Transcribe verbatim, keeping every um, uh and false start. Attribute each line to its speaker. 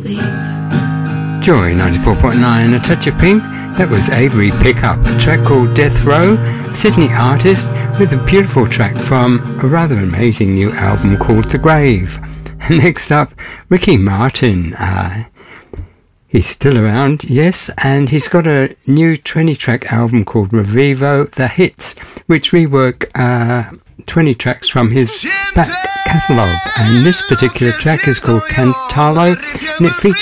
Speaker 1: Joy ninety-four point nine, A Touch of Pink. That was Avery Pickup, a track called Death Row, Sydney artist with a beautiful track from a rather amazing new album called The Grave. Next up, Ricky Martin. Uh, he's still around, yes, and he's got a new twenty track album called Revivo The Hits, which rework uh, twenty tracks from his back catalogue. And this particular track is called Cantalo, and it features